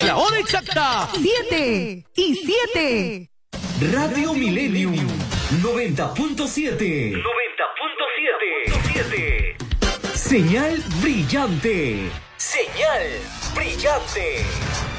La hora exacta. 7:07. Radio Millennium 90.7. 90.7. Señal brillante. Señal brillante.